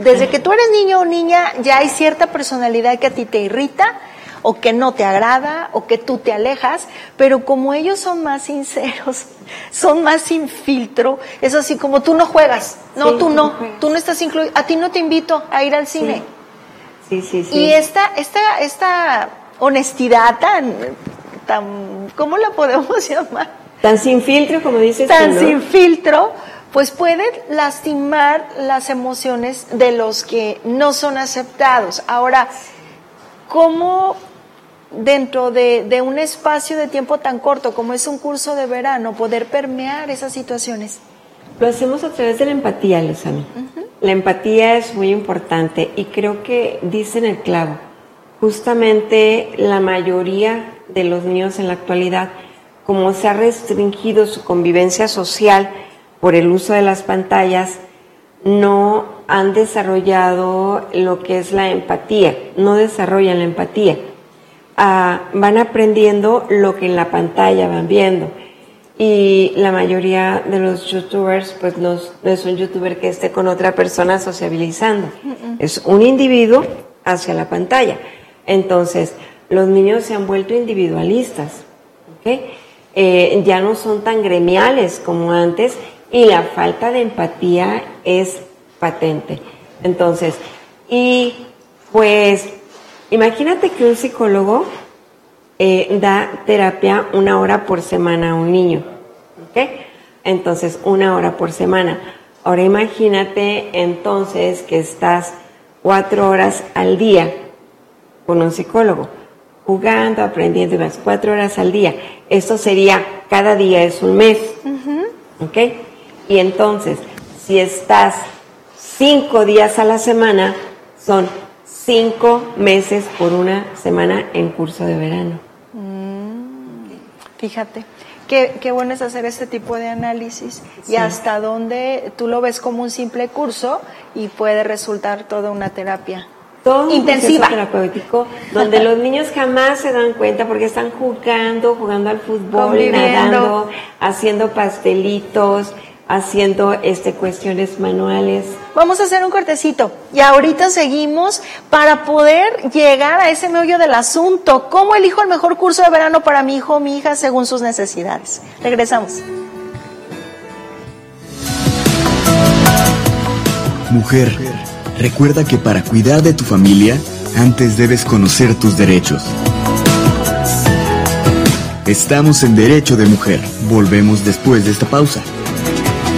Desde que tú eres niño o niña, ya hay cierta personalidad que a ti te irrita, o que no te agrada, o que tú te alejas, pero como ellos son más sinceros, son más sin filtro, es así como tú no juegas, no, sí, tú no estás incluido, a ti no te invito a ir al cine. Sí. Y esta honestidad tan, ¿cómo la podemos llamar? Tan sin filtro, como dices tú, ¿no? Sin filtro, pues puede lastimar las emociones de los que no son aceptados. Ahora, ¿cómo dentro de un espacio de tiempo tan corto como es un curso de verano poder permear esas situaciones? Lo hacemos a través de la empatía, Luzami. La empatía es muy importante y creo que dicen el clavo. Justamente la mayoría de los niños en la actualidad, como se ha restringido su convivencia social por el uso de las pantallas, no han desarrollado lo que es la empatía, no desarrollan la empatía. Van aprendiendo lo que en la pantalla van viendo. Y la mayoría de los youtubers, pues no es un youtuber que esté con otra persona sociabilizando. Es un individuo hacia la pantalla. Entonces, los niños se han vuelto individualistas, ¿okay? Ya no son tan gremiales como antes y la falta de empatía es patente. Entonces, y pues, imagínate que un psicólogo da terapia 1 hora por semana a un niño, ¿ok? Entonces, 1 hora por semana. Ahora imagínate entonces que estás 4 horas al día con un psicólogo, jugando, aprendiendo y más, 4 horas al día. Esto sería, cada día es un mes, ¿ok? Y entonces, si estás 5 días a la semana, son 5 meses por 1 semana en curso de verano. Fíjate, qué bueno es hacer este tipo de análisis y hasta dónde tú lo ves como un simple curso y puede resultar toda una terapia. Todo intensiva, un terapéutico, donde los niños jamás se dan cuenta porque están jugando al fútbol, nadando, haciendo pastelitos, haciendo cuestiones manuales. Vamos a hacer un cortecito y ahorita seguimos para poder llegar a ese meollo del asunto. ¿Cómo elijo el mejor curso de verano para mi hijo o mi hija según sus necesidades? Regresamos. Mujer, recuerda que para cuidar de tu familia, antes debes conocer tus derechos. Estamos en Derecho de Mujer. Volvemos después de esta pausa.